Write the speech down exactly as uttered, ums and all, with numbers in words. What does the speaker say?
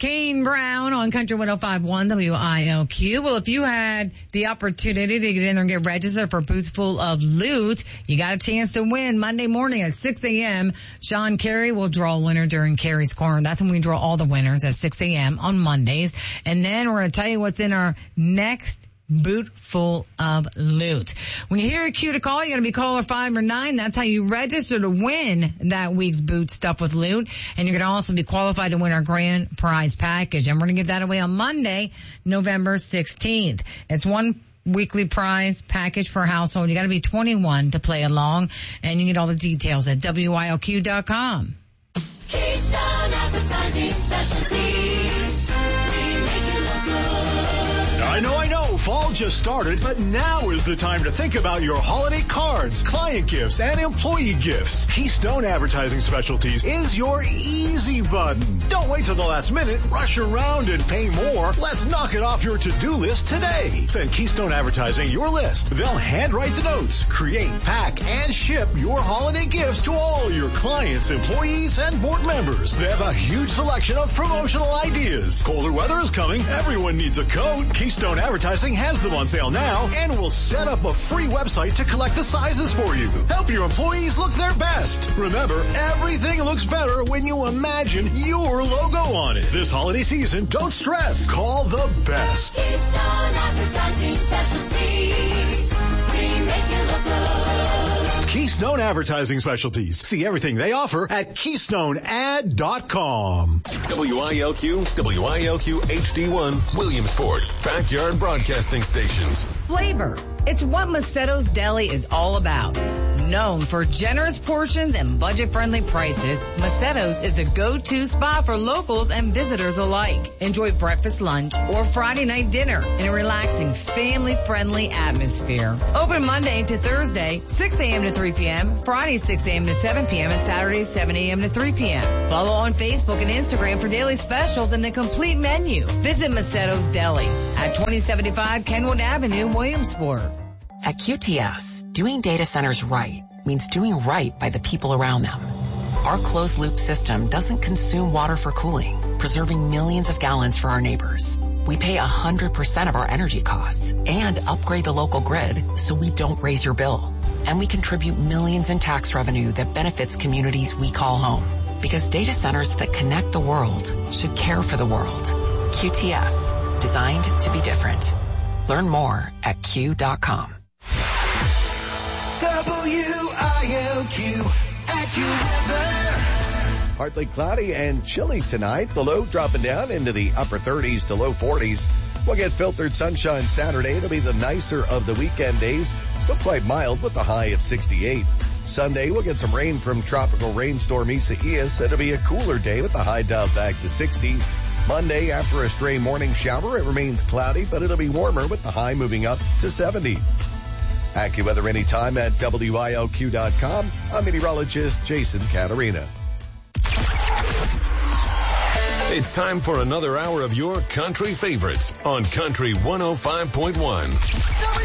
Kane Brown on Country one oh five point one W I L Q. Well, if you had the opportunity to get in there and get registered for Boots Full of Loot, you got a chance to win Monday morning at six a.m. Sean Carey will draw a winner during Carey's Corner. That's when we draw all the winners at six a.m. on Mondays. And then we're going to tell you what's in our next Boot Full of Loot. When you hear a cue to call, you're going to be caller five or nine. That's how you register to win that week's Boot Stuff with Loot. And you're going to also be qualified to win our grand prize package. And we're going to give that away on Monday, November sixteenth. It's one weekly prize package per household. You got to be twenty-one to play along. And you get all the details at W I L Q dot com. Keystone Advertising Specialties. We make you look good. I know, I know, fall just started, but now is the time to think about your holiday cards, client gifts, and employee gifts. Keystone Advertising Specialties is your easy button. Don't wait till the last minute, rush around and pay more. Let's knock it off your to-do list today. Send Keystone Advertising your list. They'll handwrite the notes, create, pack, and ship your holiday gifts to all your clients, employees, and board members. They have a huge selection of promotional ideas. Colder weather is coming. Everyone needs a coat. Keystone Advertising has them on sale now and will set up a free website to collect the sizes for you. Help your employees look their best. Remember, everything looks better when you imagine your logo on it. This holiday season, don't stress. Call the best. Keystone Advertising Specialties. We make you look good. Keystone Advertising Specialties. See everything they offer at keystone ad dot com. W I L Q, W I L Q H D one, Williamsport, Backyard Broadcasting Stations. Flavor. It's what Macetto's Deli is all about. Known for generous portions and budget-friendly prices, Macetto's is the go-to spot for locals and visitors alike. Enjoy breakfast, lunch, or Friday night dinner in a relaxing, family-friendly atmosphere. Open Monday to Thursday, six a.m. to three p.m., Friday six a.m. to seven p.m., and Saturday seven a.m. to three p.m. Follow on Facebook and Instagram for daily specials and the complete menu. Visit Macetto's Deli at twenty seventy-five Kenwood Avenue, Williamsport. At Q T S, doing data centers right means doing right by the people around them. Our closed-loop system doesn't consume water for cooling, preserving millions of gallons for our neighbors. We pay one hundred percent of our energy costs and upgrade the local grid so we don't raise your bill. And we contribute millions in tax revenue that benefits communities we call home. Because data centers that connect the world should care for the world. Q T S, designed to be different. Learn more at Q dot com. W I L Q AccuWeather. Partly cloudy and chilly tonight. The low dropping down into the upper thirties to low forties. We'll get filtered sunshine Saturday. It'll be the nicer of the weekend days. Still quite mild with a high of sixty-eight. Sunday, we'll get some rain from tropical rainstorm Isaias. It'll be a cooler day with the high dialed back to sixty. Monday, after a stray morning shower, it remains cloudy, but it'll be warmer with the high moving up to seventy. AccuWeather anytime at W I L Q dot com. I'm meteorologist Jason Caterina. It's time for another hour of your country favorites on Country one oh five point one.